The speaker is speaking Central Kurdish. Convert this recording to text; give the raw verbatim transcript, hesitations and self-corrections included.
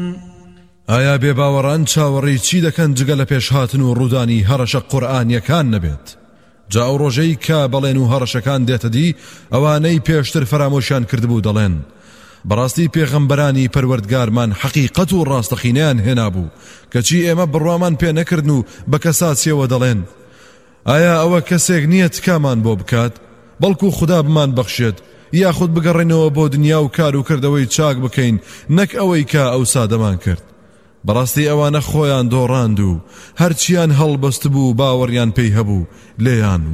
ئایا بێباوەڕان چاوەڕێی چی دەکەن جگە لە پێشهاتن و ڕوودانی هەڕەشە قورئانیەکان نەبێت؟ جا ئەو ڕۆژەی کە بەڵێن و هەڕەشەکان دێتە دی ئەوانەی پێشتر فرامۆشیان کردبوو دەڵێن بەڕاستی پێغەمبەرانی پەروەردگارمان حەقیقەت و ڕاستەقینەیان هێنابوو کەچی ئێمە بڕوامان پێ نەکردن و بە کەساتیەوە دەڵێن ئایا ئەوە کەسێک نییە تکامان بۆ بکات بەڵکو خوددا بمان بەخشێت یاخود بگەڕێنەوە بۆ دنیا و کار و کردەوەی چاک بکەین نەک ئەوەی کە ئەو سادەمان کرد بەڕاستی ئەوانە خۆیان دۆڕاند و هەرچیان هەڵبەست بوو باوەڕیان پێی هەبوو لێیان